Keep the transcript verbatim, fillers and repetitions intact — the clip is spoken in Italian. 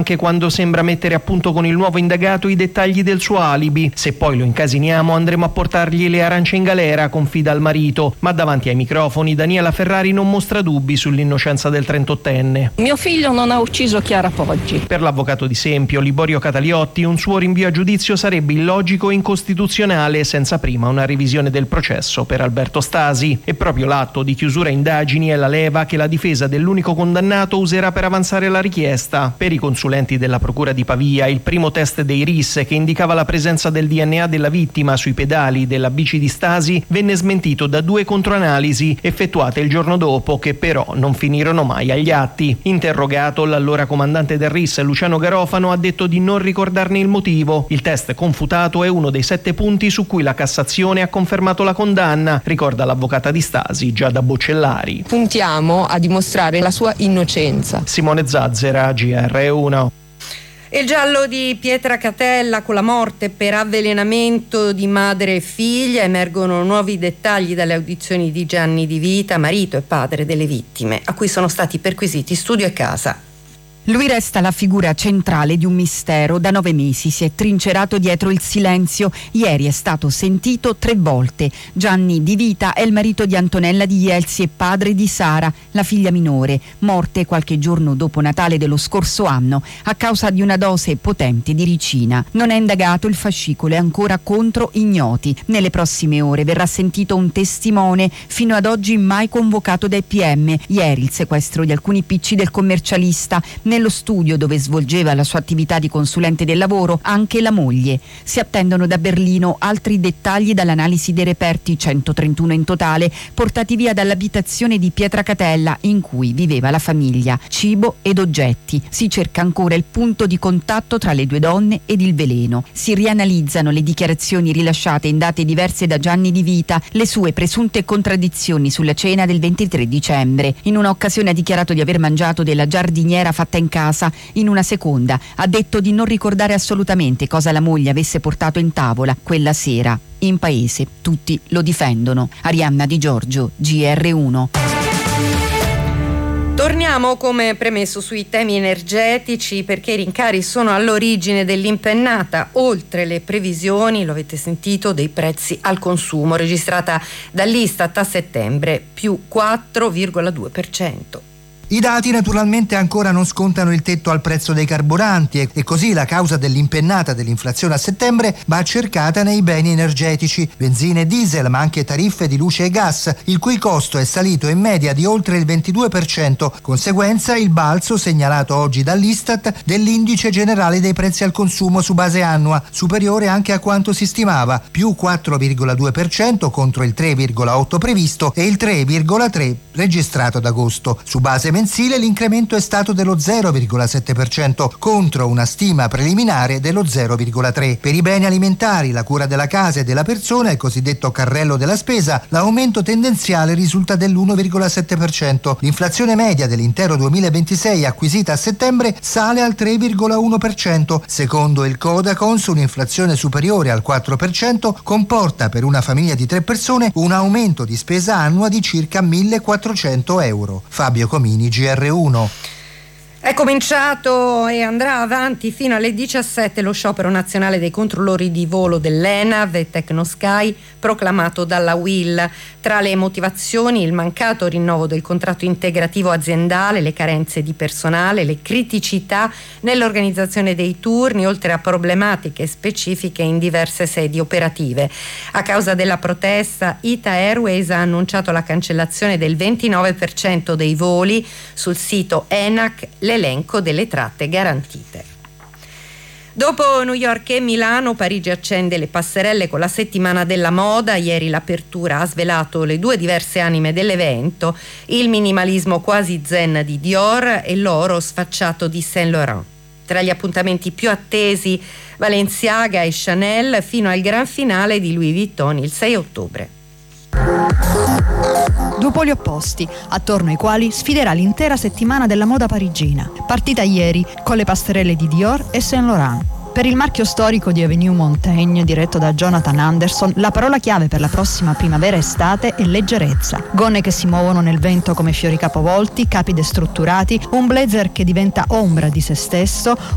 anche quando sembra mettere a punto con il nuovo indagato i dettagli del suo alibi. Se poi lo incasiniamo andremo a portargli le arance in galera, confida al marito, ma davanti ai microfoni Daniela Ferrari non mostra dubbi sull'innocenza del trentottenne. Mio figlio non ha ucciso Chiara Poggi. Per l'avvocato di Sempio, Liborio Cataliotti, un suo rinvio a giudizio sarebbe illogico e incostituzionale senza prima una revisione del processo per Alberto Stasi. E proprio l'atto di chiusura indagini è la leva che la difesa dell'unico condannato userà per avanzare la richiesta. Per i consulenti della procura di Pavia, il primo test dei R I S che indicava la presenza del D N A della vittima sui pedali della bici di Stasi venne smentito da due controanalisi effettuate il giorno dopo, che però non finirono mai agli atti. Interrogato, l'allora comandante del R I S Luciano Garofano ha detto di non ricordarne il motivo. Il test confutato è uno dei sette punti su cui la Cassazione ha confermato la condanna, ricorda l'avvocata di Stasi Giada Boccellari. Puntiamo a dimostrare la sua innocenza. Simone Zazzera, G R uno. Il giallo di Pietracatella con la morte per avvelenamento di madre e figlia. Emergono nuovi dettagli dalle audizioni di Gianni Di Vita, marito e padre delle vittime, a cui sono stati perquisiti studio e casa. Lui resta la figura centrale di un mistero. Da nove mesi si è trincerato dietro il silenzio. Ieri è stato sentito tre volte. Gianni Di Vita è il marito di Antonella Di Jelsi e padre di Sara, la figlia minore, morte qualche giorno dopo Natale dello scorso anno a causa di una dose potente di ricina. Non è indagato, il fascicolo è ancora contro ignoti. Nelle prossime ore verrà sentito un testimone, fino ad oggi mai convocato dai P M. Ieri il sequestro di alcuni P C del commercialista. Nello studio dove svolgeva la sua attività di consulente del lavoro anche la moglie. Si attendono da Berlino altri dettagli dall'analisi dei reperti, centotrentuno in totale, portati via dall'abitazione di Pietracatella in cui viveva la famiglia. Cibo ed oggetti. Si cerca ancora il punto di contatto tra le due donne ed il veleno. Si rianalizzano le dichiarazioni rilasciate in date diverse da Gianni Di Vita, le sue presunte contraddizioni sulla cena del ventitré dicembre. In un'occasione ha dichiarato di aver mangiato della giardiniera fatta in casa. In una seconda ha detto di non ricordare assolutamente cosa la moglie avesse portato in tavola quella sera. In paese tutti lo difendono. Arianna Di Giorgio, G R uno. Torniamo come premesso sui temi energetici, perché i rincari sono all'origine dell'impennata oltre le previsioni, lo avete sentito, dei prezzi al consumo registrata dall'Istat a settembre, più quattro virgola due per cento. I dati naturalmente ancora non scontano il tetto al prezzo dei carburanti e, e così la causa dell'impennata dell'inflazione a settembre va cercata nei beni energetici, benzina e diesel, ma anche tariffe di luce e gas, il cui costo è salito in media di oltre il ventidue per cento, conseguenza il balzo segnalato oggi dall'Istat dell'indice generale dei prezzi al consumo su base annua, superiore anche a quanto si stimava, più quattro virgola due per cento contro il tre virgola otto per cento previsto e il tre virgola tre per cento registrato ad agosto. Su base mensile l'incremento è stato dello zero virgola sette per cento contro una stima preliminare dello zero virgola tre per cento. Per i beni alimentari, la cura della casa e della persona, il cosiddetto carrello della spesa, l'aumento tendenziale risulta dell'uno virgola sette per cento. L'inflazione media dell'intero duemilaventisei acquisita a settembre sale al tre virgola uno per cento. Secondo il Codacons, un'inflazione superiore al quattro per cento comporta per una famiglia di tre persone un aumento di spesa annua di circa millequattrocento euro. Fabio Comini, G R uno. È cominciato e andrà avanti fino alle diciassette lo sciopero nazionale dei controllori di volo dell'ENAV e Tecnosky, proclamato dalla U I L. Tra le motivazioni il mancato rinnovo del contratto integrativo aziendale, le carenze di personale, le criticità nell'organizzazione dei turni, oltre a problematiche specifiche in diverse sedi operative. A causa della protesta, Ita Airways ha annunciato la cancellazione del ventinove per cento dei voli. Sul sito ENAC l'elenco delle tratte garantite. Dopo New York e Milano, Parigi accende le passerelle con la settimana della moda. Ieri l'apertura ha svelato le due diverse anime dell'evento, il minimalismo quasi zen di Dior e l'oro sfacciato di Saint Laurent. Tra gli appuntamenti più attesi, Balenciaga e Chanel, fino al gran finale di Louis Vuitton il sei ottobre. Due poli opposti, attorno ai quali sfiderà l'intera settimana della moda parigina. Partita ieri con le passerelle di Dior e Saint Laurent. Per il marchio storico di Avenue Montaigne, diretto da Jonathan Anderson, la parola chiave per la prossima primavera-estate è leggerezza. Gonne che si muovono nel vento come fiori capovolti, capi destrutturati, un blazer che diventa ombra di se stesso,